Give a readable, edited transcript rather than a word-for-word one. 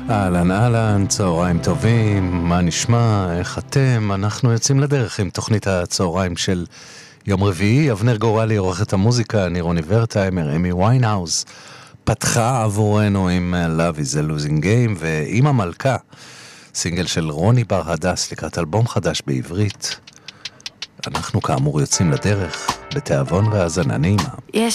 אהלן אהלן, צהריים טובים, מה נשמע, איך אתם? אנחנו יוצאים לדרך עם תוכנית הצהריים של יום רביעי. אבנר גורלי עורכת המוזיקה, ניר ורטהיימר, אמי ויינהאוז פתחה עבורנו עם Love is a Losing Game, ואמא מלכה, סינגל של רוני בר הדס לקראת אלבום חדש בעברית. אנחנו כאמור יוצאים לדרך בתיאבון והאזנה נעימה. יש